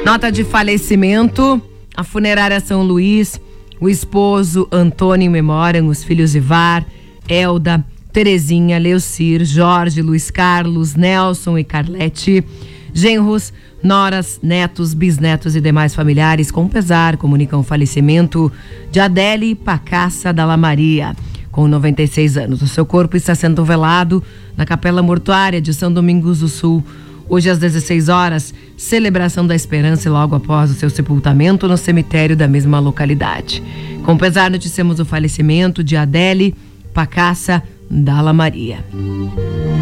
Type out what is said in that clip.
Nota de falecimento: a funerária São Luís, o esposo Antônio Memoriam, os filhos Ivar, Elda, Terezinha, Leucir, Jorge, Luiz Carlos, Nelson e Carlete, genros, noras, netos, bisnetos e demais familiares, com pesar, comunicam o falecimento de Adele Pacaça Dalla Maria, com 96 anos. O seu corpo está sendo velado na Capela Mortuária de São Domingos do Sul. Hoje às 16 horas, celebração da esperança e logo após o seu sepultamento no cemitério da mesma localidade. Com pesar, noticiamos o falecimento de Adele Pacaça Dalla Maria.